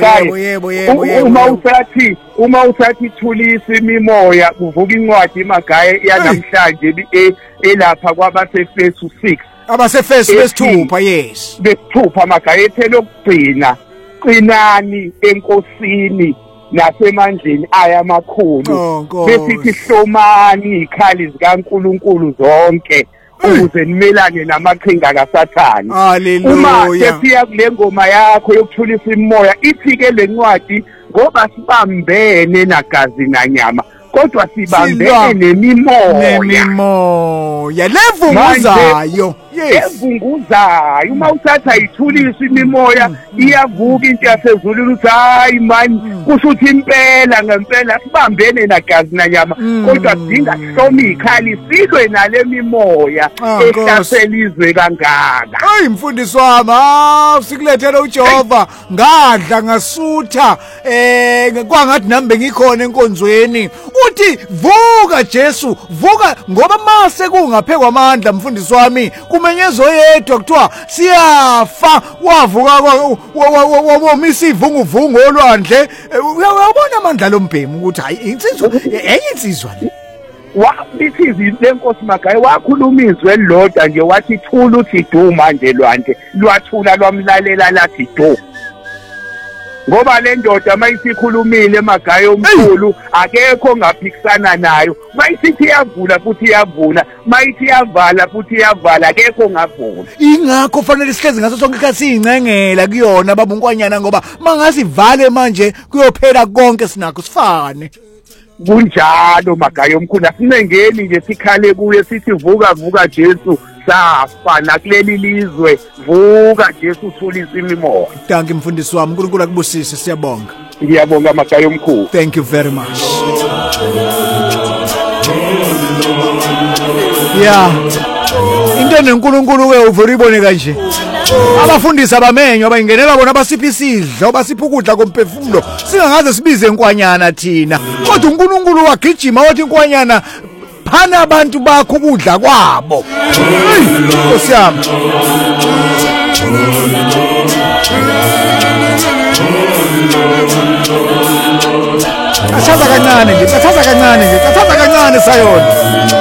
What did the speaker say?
uma usathi thulisa imimoya kuvuka incwadi iMagaye yanamhlanje elapha kwabasefesu 6 abasefesu besithupha yes besithupha Magaye ethele ukugcina qinani enkosini nasemandleni ayamakhulu besithi hlomani ikhali zikaNkuluNkulu zonke ukuze nimelane namaqhinga kaSathani. Uma sesiya kule ngoma yakho yokuthulisa imimoya ithi ke lencwadi ngoba sibambene nagazi nanyama kodwa sibambene nemimoya levunguzayo evunguzayo. Uma uthatha ithulisa imimoya iyavuka into yasezulwini uthi hayi mani kusho ukuthi impela ngempela sibambene nagazi nanyama kodwa sidinga sihlome ikhali silwe nale mimoya ehlasela izwe kangaka. Hayi mfundisi wami sikulethela uJehova ngadla ngasutha kwangathi nami bengikhona enkonzweni uthi vuka Jesu vuka ngoba mase kungaphekwa amandla mfundisi wami kumenyezo yedwa kuthiwa siyafa wavuka womisa ivunguvungu olwandle. Uyabona amandla lombhemu ukuthi hayi insizwa enye insizwa wabithizi lenkosi Magaye wakhuluma izwe elilodwa nje wathi thula uthi du manje lwandle lwathula lwamlalela lathi du. Ngoba le ndoda mayisikhulumile Magaye omkhulu akekho ngaphikisana nayo. Mayisithi iyavula futhi iyavula, mayithi iyavala futhi iyavala, akekho ngavula. Ingakho fanele sihlezi ngaso sonke isikhathi siyincengela kuyona baba uNkwanyana ngoba mangasivale manje kuyophela konke sinakho sifane. Kunjalo Magaye omkhulu asinengeni nje sikhale kuye sithi vuka vuka Jesu safa nakuleli lizwe vuka Jesu thulisa imimoya. Thank you mfundisi wami uNkulunkulu akubusise siyabonga. Ngiyabonga Magaye omkhulu. Thank you very much. Yeah. Into neNkulunkulu ke uvuribone kanje. Abafundisi abamenywa bayingenela bona basipha isidlo basipha ukudla komphefumulo singangaze sibize inkwanyana thina kodwa uNkulunkulu wagijima wathi inkwanyana phana abantu bakho ukudla kwabo. Nkosi yami Athatha kancane nje, athatha kancane sayona.